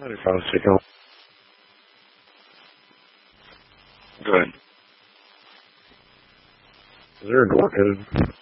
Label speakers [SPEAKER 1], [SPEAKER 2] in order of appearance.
[SPEAKER 1] 95 signal. Good. Is there a door code?